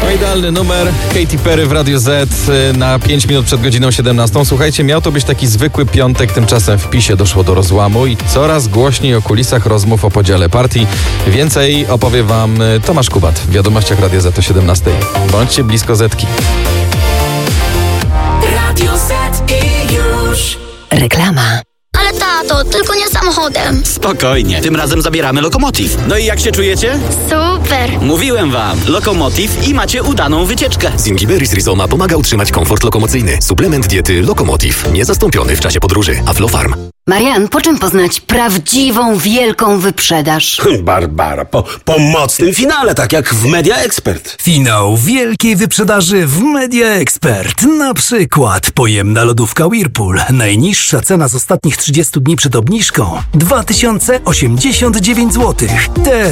Idealny numer Katy Perry w Radiu Z na 5 minut przed godziną 17. Słuchajcie, miał to być taki zwykły piątek, tymczasem w PiS-ie doszło do rozłamu i coraz głośniej o kulisach rozmów o podziale partii. Więcej opowie wam Tomasz Kubat w wiadomościach Radia Z o 17. Bądźcie blisko Zetki. Radio Z i już. Reklama. Ale tato, tylko nie samochodem. Spokojnie, tym razem zabieramy Lokomotiv. No i jak się czujecie? Super. Mówiłem wam, Lokomotiv i macie udaną wycieczkę. Zingiberis Rizoma pomaga utrzymać komfort lokomocyjny. Suplement diety Lokomotiv, niezastąpiony w czasie podróży. Aflofarm. Marian, po czym poznać prawdziwą, wielką wyprzedaż? Barbara, po mocnym finale, tak jak w Media Expert. Finał wielkiej wyprzedaży w Media Expert. Na przykład pojemna lodówka Whirlpool. Najniższa cena z ostatnich 30 dni przed obniżką 2089 zł.